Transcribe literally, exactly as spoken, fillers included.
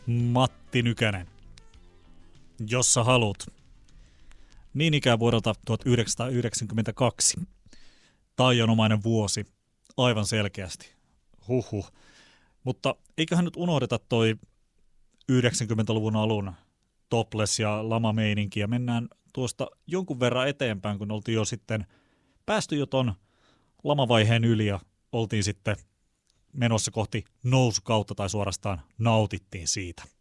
Matti Nykänen. Jos sä haluut. Niin ikään vuodelta tuhatyhdeksänsataayhdeksänkymmentäkaksi. Taianomainen vuosi. Aivan selkeästi. Huhhuh. Mutta eiköhän nyt unohdeta toi yhdeksänkymmentäluvun alun topless- ja lamameininki ja mennään tuosta jonkun verran eteenpäin, kun oltiin jo sitten päästy jo ton lamavaiheen yli ja oltiin sitten menossa kohti nousukautta tai suorastaan nautittiin siitä.